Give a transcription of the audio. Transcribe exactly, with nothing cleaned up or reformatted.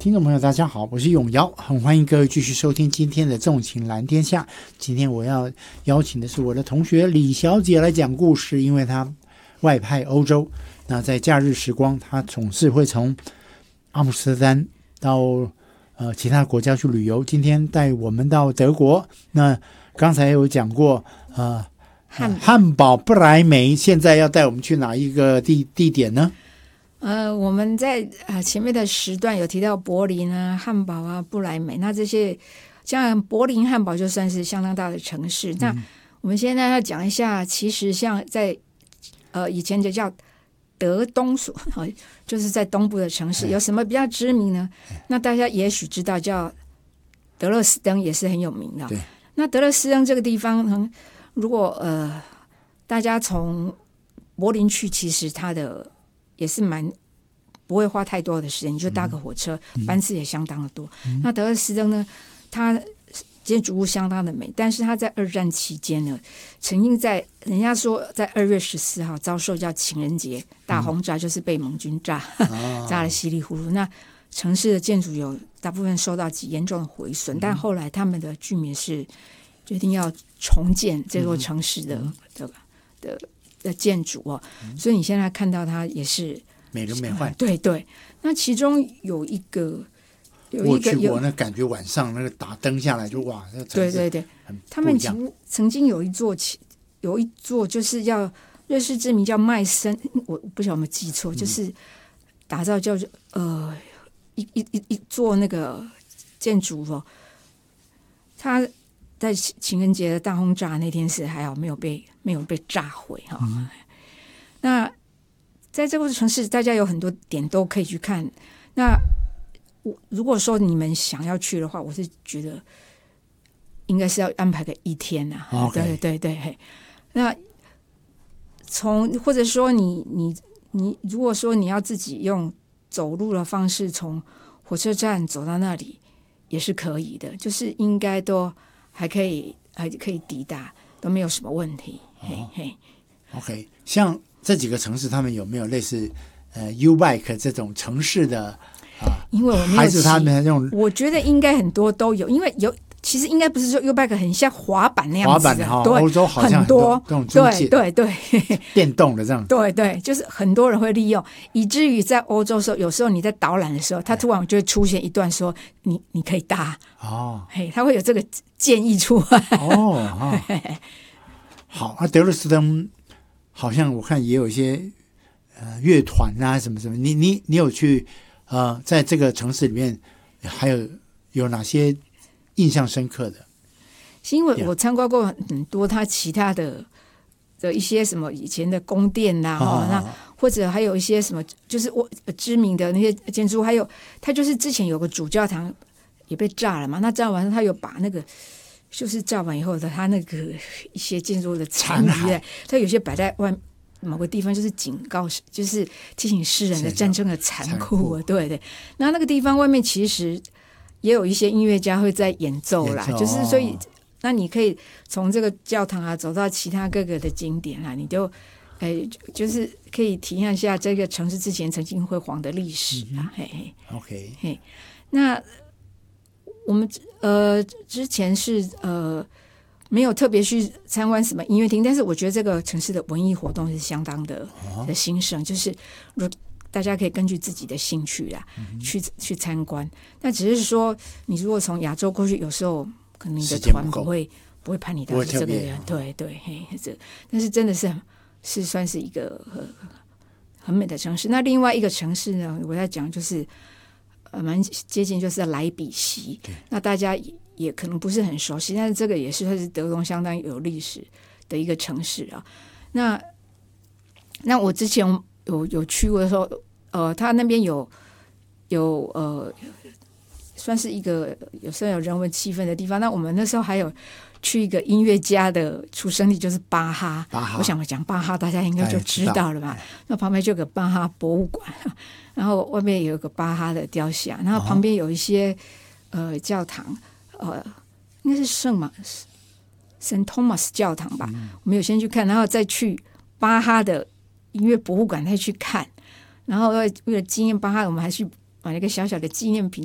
听众朋友大家好，我是永尧，很欢迎各位继续收听今天的纵情蓝天下。今天我要邀请的是我的同学李小姐来讲故事，因为她外派欧洲，那在假日时光她总是会从阿姆斯特丹到呃其他国家去旅游，今天带我们到德国。那刚才有讲过呃汉汉堡不来梅，现在要带我们去哪一个地地点呢？ 呃，我们在呃前面的时段有提到柏林啊、汉堡啊、不来梅，那这些像柏林、汉堡就算是相当大的城市。嗯、那我们现在要讲一下，其实像在呃以前就叫德东所，就是在东部的城市，有什么比较知名呢？那大家也许知道，叫德勒斯登也是很有名的。 对， 那德勒斯登这个地方，如果呃大家从柏林去，其实它的也是蛮不会花太多的时间，你就搭个火车，嗯、班次也相当的多。嗯、那德勒斯登呢，它建筑物相当的美，但是它在二战期间呢，曾经在人家说在二月十四号遭受叫情人节大轰炸，嗯、就是被盟军炸、哦、炸得稀里糊涂。那城市的建筑有大部分受到极严重的毁损，嗯、但后来他们的居民是决定要重建这座城市的、嗯、的的。的建筑哦，嗯、所以你现在看到它也是美轮美奂。 对对，那其中有一个有一个我去过，那感觉晚上那个打灯下来就哇，那对对对，他们曾曾经有一座有一座就是要瑞士知名叫麦森，我不晓得有没有记错，嗯、就是打造叫做呃一一一一座那个建筑哦，它在情人节的大轰炸那天是还好没有被没有被炸毁哈。嗯、那在这个城市，大家有很多点都可以去看。那如果说你们想要去的话，我是觉得应该是要安排个一天呐、啊。Okay. 对对对，那从或者说你你你，如果说你要自己用走路的方式从火车站走到那里，也是可以的，就是应该都。还可以，还可以抵达，都没有什么问题。哦、嘿嘿 OK， 像这几个城市，他们有没有类似呃 U-Bike 这种城市的啊？ 因为我没有还是他们那种， 我觉得应该很多都有，因为有其实应该不是说 U-Bike 很像滑板那样子的， 滑板哈，对，欧洲好像很多这种对对对电动的这样， 对对，就是很多人会利用，以至于在欧洲的时候，有时候你在导览的时候，他突然就会出现一段说你你可以搭哦，嘿，他会有这个建议出来哦。哦好，啊，德勒斯登好像我看也有一些呃乐团啊什么什么，你你你有去呃在这个城市里面还有有哪些印象深刻的？ 是因为我参观过很多他其他的的一些什么以前的宫殿呐、啊，哦、那或者还有一些什么就是我知名的那些建筑，还有他就是之前有个主教堂也被炸了嘛，那炸完他有把那个就是炸完以后的他那个一些建筑的残余，他有些摆在外某个地方，就是警告，就是提醒世人的战争的残酷。对对，那那个地方外面其实也有一些音乐家会在演奏啦，奏就是所以那你可以从这个教堂啊走到其他各个的景点啊，你就哎就是可以体验一下这个城市之前曾经辉煌的历史啊。嗯、嘿嘿 ，OK， 嘿，那我们呃之前是呃没有特别去参观什么音乐厅，但是我觉得这个城市的文艺活动是相当的、哦、的兴盛，就是大家可以根据自己的兴趣啦，嗯、去去参观。但只是说，你如果从亚洲过去，有时候可能你的团不会不会派你到这个人，对对，嘿，这但是真的是是算是一个很很美的城市。那另外一个城市呢，我在讲就是呃蛮接近，就是莱比锡。那大家也可能不是很熟悉，但是这个也是它是德国相当有历史的一个城市啊。那那我之前有有去过的时候，呃，他那边有有呃，算是一个有时候有人文气氛的地方。那我们那时候还有去一个音乐家的出生地，就是巴哈。巴哈我想讲巴哈，大家应该就知道了吧？那旁边就有个巴哈博物馆，然后外面有个巴哈的雕像，然后旁边有一些、哦、呃教堂。呃，应该是圣马圣托马斯教堂吧、嗯、我们有先去看，然后再去巴哈的音乐博物馆再去看，然后为了纪念巴哈，我们还去买了一个小小的纪念品，